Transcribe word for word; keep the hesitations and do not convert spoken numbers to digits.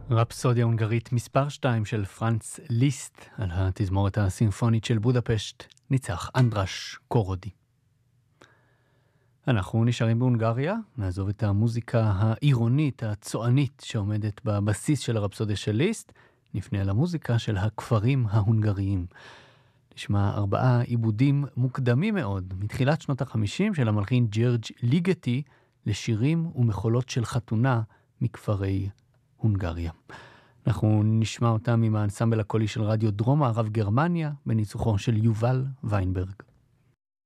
רפסודיה הונגרית מספר שתיים של פרנץ ליסט על התזמורת הסימפונית של בודפשט ניצח אנדרש קורודי. אנחנו נשארים בהונגריה, נעזוב את המוזיקה העירונית, הצוענית שעומדת בבסיס של הרפסודיה של ליסט, נפנה למוזיקה של הכפרים ההונגריים. נשמע ארבעה עיבודים מוקדמים מאוד, מתחילת שנות החמישים של המלחין ג'רג' ליגטי, לשירים ומחולות של חתונה מכפרי הונגריה. אנחנו נשמע אותם עם האנסמבל הקולי של רדיו דרום מערב גרמניה, בניצוחו של יובל ויינברג.